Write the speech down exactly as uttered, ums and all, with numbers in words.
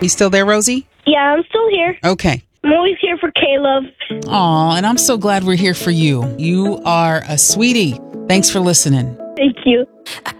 You still there, Rosie? Yeah, I'm still here. Okay. I'm always here for Caleb. Aw, and I'm so glad we're here for you. You are a sweetie. Thanks for listening. Thank you.